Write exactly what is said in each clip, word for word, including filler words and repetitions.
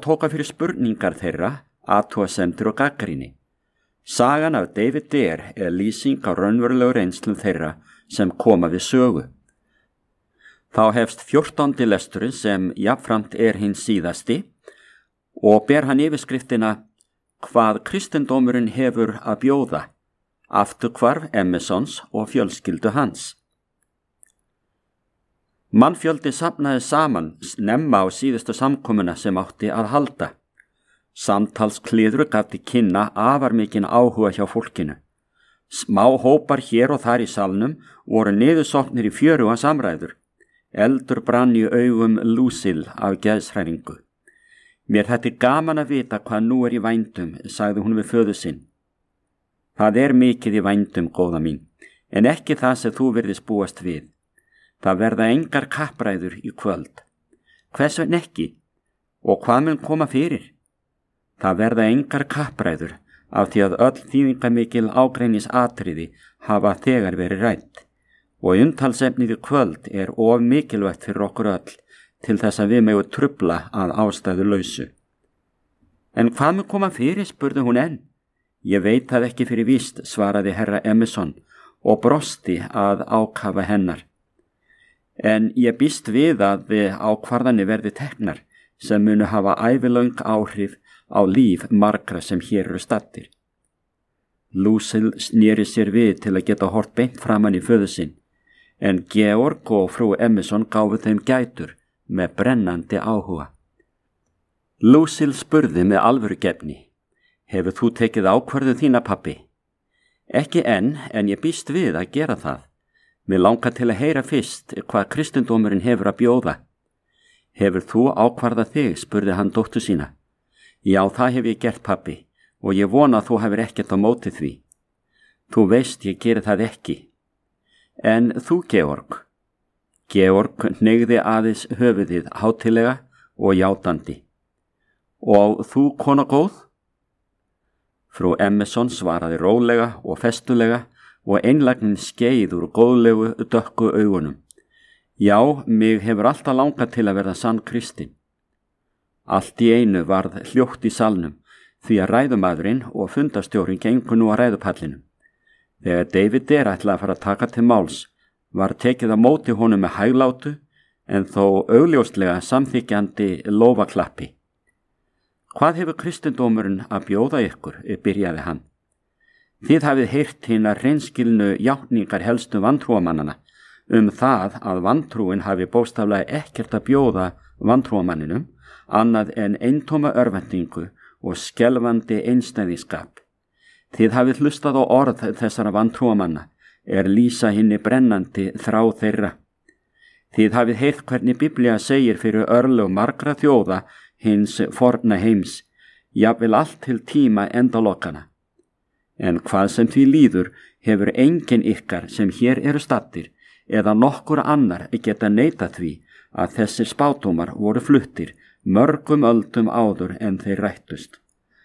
tóka fyrir spurningar þeirra, athugasemdir og gagnrýni. Sagan af David Deer er lýsing á raunverulegu reynslum þeirra sem koma við sögu. Þá hefst fjórtándi lesturinn sem jafnframt er hinn síðasti og ber hann yfirskriftina Hvað kristendómurinn hefur að bjóða, afturhvarf Emersons og fjölskyldu hans. Mannfjöldi safnaði saman snemma á síðustu samkomuna sem átti að halda. Samtalskliður gaf til kynna afar mikinn áhuga hjá fólkinu. Smá hópar hér og þar í salnum voru niðursoknir í fjöruga samræður. Eldur brann í augum Lucille af geðshræringu. Mér þetta er gaman að vita hvað nú er í vændum, sagði hún við föður sinn. Það er mikið í vændum, góða mín, en ekki það sem þú virðist búast við. Það verða engar kappræður í kvöld. Hvers vegna ekki? Og hvað mun koma fyrir? Það verða engar kappræður af því að öll þýðingamikil ágreiningsatriði hafa þegar verið rædd. Og umtalsefnið í kvöld er of mikilvægt fyrir okkur öll til þess að við megum trufla að ástæðu lausu. En hvað mun koma fyrir, spurði hún enn. Ég veit það ekki fyrir víst, svaraði herra Emerson og brosti að ákafa hennar. En ég býst við að við ákvarðanir verði teknar sem munu hafa ævilöng áhrif á líf margra sem hér eru staddir. Lucille sneri sér við til að geta hort beint framan í föður sinn, en Georg og frú Emerson gáfu þeim gætur með brennandi áhuga. Lucille spurði með alvörugefni, hefur þú tekið ákvörðu þína, pappi? Ekki enn, en ég býst við að gera það. Mér langar til að heyra fyrst hvað kristendómurinn hefur að bjóða. Hefur þú ákvarðað þig, spurði hann dóttur sína. Já, það hef ég gert, pappi, og ég vona að þú hefur ekkert á móti því. Þú veist, ég geri það ekki. En þú, Georg? Georg hneigði aðeins höfuðið hátilega og játandi. Og þú, kona góð? Frú Emerson svaraði rólega og festulega og einlægnin skeið úr góðlegu dökku augunum. Já, mig hefur alltaf langað til að verða sann kristin. Allt í einu varð hljótt í salnum því að ræðumadurinn og fundastjórin gengu nú að ræðupallinum. Þegar David Deer ætlaði að fara að taka til máls var tekið á móti honum með hæglátu en þó augljóslega samþykjandi lófaklappi. Hvað hefur kristendómurinn að bjóða ykkur, byrjaði hann. Þið hafið heyrt hina hreinskilnu játningar helstu vantrúamannana um það að vantrúin hafi bóstaflega ekkert að bjóða vantrúamanninum annað en eintóma örvendingu og skelfandi einstæðiskap. Þið hafið hlustað á orð þessara vantrúamanna er lýsa hinni brennandi þrá þeirra. Þið hafið heyrt hvernig Biblía segir fyrir örlög margra þjóða hins forna heims, jafnvel allt til tíma endalokana. En hvað sem því líður hefur engin ykkar sem hér eru staddir eða nokkur annar geta neitað því að þessir spádómar voru fluttir mörgum öldum áður en þeir rættust.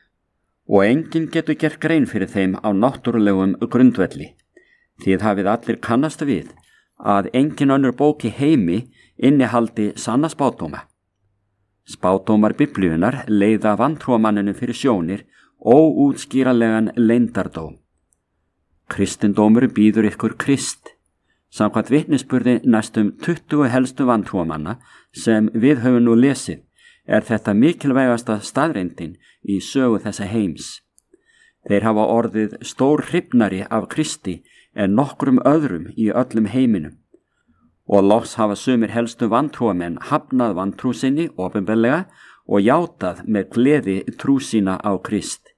Og enginn getur gert grein fyrir þeim á náttúrulegum grundvelli. Þið hafið allir kannast við að engin önnur bók í heimi innihaldi sanna spádóma. Spádómar Biblíunnar leiða vantrúamanninu fyrir sjónir óútskýranlegan leyndardóm. Kristindómur býður ykkur Krist. Samkvæmt vitnisburði næstum tuttugu helstu vantrúamanna sem við höfum nú lesið er þetta mikilvægasta staðreyndin í sögu þessa heims. Þeir hafa orðið stór hrifnari af Kristi en nokkrum öðrum í öllum heiminum. Og loks hafa sumir helstu vantrúamenn hafnað vantrú sinni opinberlega og játað með gleði trú sína á Krist.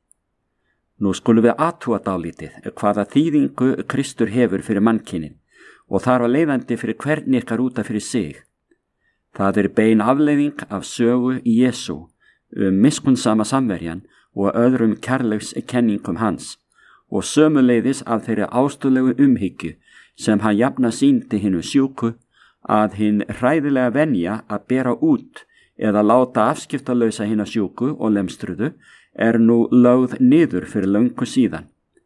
Nú skulum við athuga dálítið hvaða þýðingu Kristur hefur fyrir mannkynið og þar var leiðandi fyrir hvern ykkar út af fyrir sig. Það er bein afleiðing af sögu Jesú um miskunnsama samverjan og öðrum kærleikskenningum hans og sömuleiðis af þeirri ástúðlegu umhyggju sem hann jafna sýndi hinu sjúku að hinn hræðilega venja að bera út eða láta afskiptalausa hina sjúku og lemstruðu er nú lögð niður fyrir löngu síðan.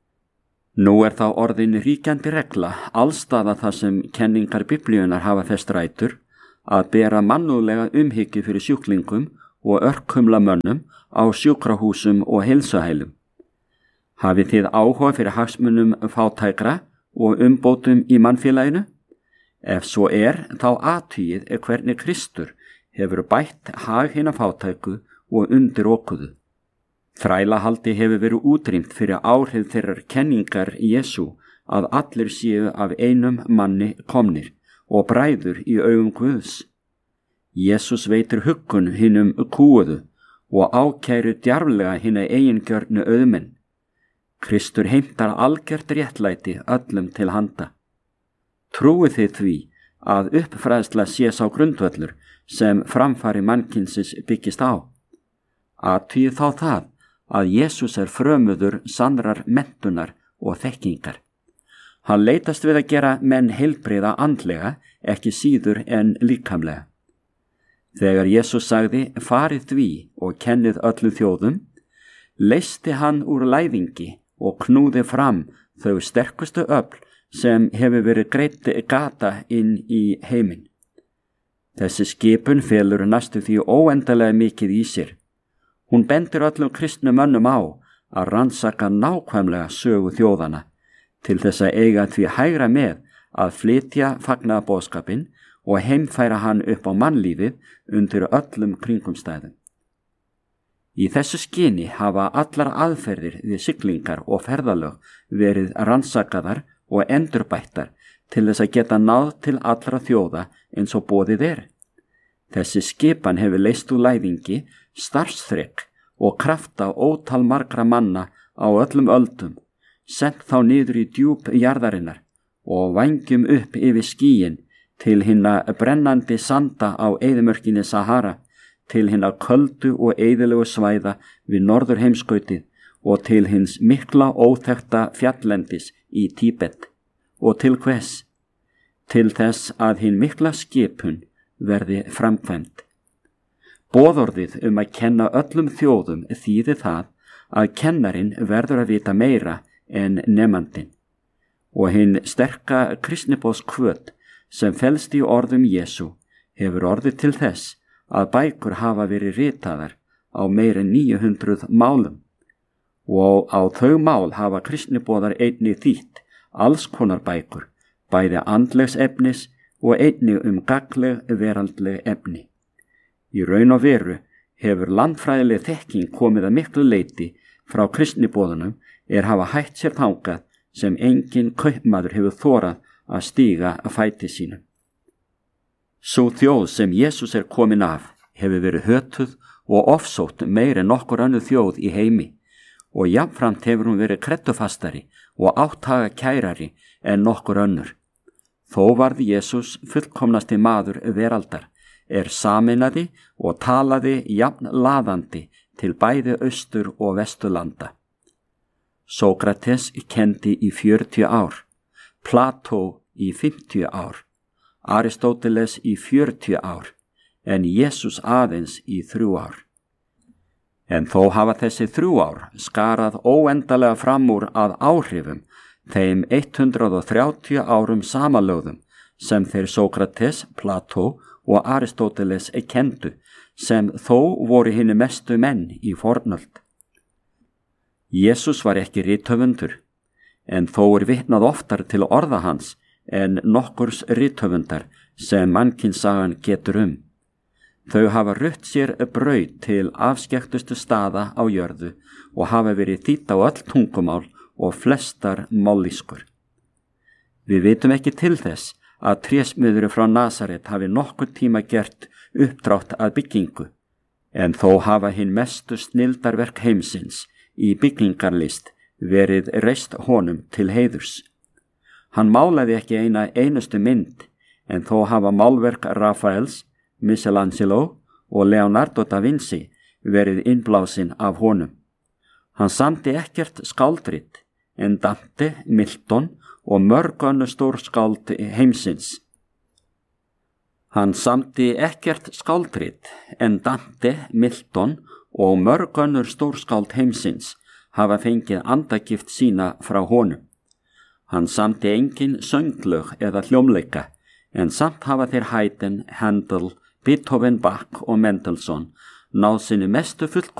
Nú er þá orðin ríkjandi regla allstaða þar sem kenningar Biblíunnar hafa fest rætur að bera mannúðlega umhyggju fyrir sjúklingum og örkumla mönnum á sjúkrahúsum og heilsuhælum. Hafið þið áhuga fyrir hagsmunum fátækra og umbótum í mannfélaginu? Ef svo er, þá athugið er hvernig Kristur hefur bætt hag hinna fátæku og undirokuðu. Þrælahaldi hefur verið útrýmt fyrir áhrif þeirrar kenningar Jesú að allir séu af einum manni komnir og bræður í augum Guðs. Jesús veitir huggun hinum kúuðu og ákæru djarflega hina eigingjörnu auðmenn. Kristur heimtar algjört réttlæti öllum til handa. Trúið þið því að uppfræðsla sé sá grundvöllur sem framfari mannkynsins byggist á? Athugið þá það að Jesús er frömuður sannrar menntunar og þekkingar. Hann leitast við að gera menn heilbrigða andlega, ekki síður en líkamlega. Þegar Jesús sagði, farið því og kennið öllum þjóðum, leysti hann úr læðingi og knúði fram þau sterkustu öfl sem hefur verið greitt gata inn í heiminn. Þessi skipun felur næstu því óendalega mikið í sér. Hún bendir öllum kristnum mönnum á að rannsaka nákvæmlega sögu þjóðana til þess að eiga því hægra með að flytja fagnaðarboðskapinn og heimfæra hann upp á mannlífið undir öllum kringumstæðum. Í þessu skyni hafa allar aðferðir við siglingar og ferðalög verið rannsakaðar og endurbættar til þess að geta náð til allra þjóða eins og boðið er. Þessi skipan hefur leyst úr læðingi, starfsþrek og krafta ótal margra manna á öllum öldum, sent þá niður í djúp jarðarinnar og vængjum upp yfir skýin til hinna brennandi sanda á eyðimörkinni Sahara, til hinna köldu og eyðilegu svæða við norður heimskautið og til hins mikla óþekkta fjalllendis í Tíbet. Og til hvers? Til þess að hin mikla skipun verði framkvæmd. Boðorðið um að kenna öllum þjóðum þýðir það að kennarinn verður að vita meira en nemandinn. Og hinn sterka kristniboðskvöt sem felst í orðum Jesú hefur orðið til þess að bækur hafa verið ritaðar á meira en níu hundruð málum. Og á þau mál hafa kristniboðar einnig þýtt alls konar bækur, bæði andlegs efnis og einnig um gagnleg veraldleg efni. Í raun og veru hefur landfræðileg þekking komið að miklu leyti frá kristniboðunum er hafa hætt sér þangað sem engin kaupmaður hefur þorað að stíga að fæti sínum. Sú þjóð sem Jesús er komin af hefur verið hötuð og ofsótt meir en nokkur önnur þjóð í heimi og jafnframt hefur hún verið kreddufastari og áttaga kærari en nokkur önnur. Þó varð Jesús fullkomnasti maður veraldar, er sameinaði og talaði jafn laðandi til bæði austur og vesturlanda. Sókrates kendi í fjörutíu ár, Plató í fimmtíu ár, Aristóteles í fjörutíu ár, en Jesús aðeins í þrjú ár. En þó hafa þessi þrjú ár skarað óendalega fram úr að áhrifum þeim hundrað og þrjátíu árum samanlögðum sem þeir Sókrates, Plató og Aristóteles kendu, sem þó voru hinni mestu menn í fornöld. Jesús var ekki rithöfundur, en þó er vitnað oftar til orða hans en nokkurs rithöfundar sem mannkynssagan getur um. Þau hafa rutt sér brauð til afskekktustu staða á jörðu og hafa verið þýtt á öll tungumál og flestar mállýskur. Við vitum ekki til þess að trésmiður frá Nasaret hafi nokkur tíma gert uppdrátt að byggingu, en þó hafa hinn mestu snildarverk heimsins í byggingarlist verið reist honum til heiðurs. Hann málaði ekki eina einustu mynd, en þó hafa málverk Rafaels, Michelangelo og Leonardo da Vinci verið innblásin af honum. Hann samdi ekkert skáldrit, en Dante, Milton og mörg önnur stórskáld heimsins. Hann samdi ekkert skáldrit, en Dante, Milton og mörg önnur stórskáld heimsins hafa fengið andagift sína frá honum. Hann samdi engin sönglög eða hljómleika, en samt hafa þeir Haydn, Handel, Beethoven, Bach og Mendelssohn náð sinni mestu fullkomnun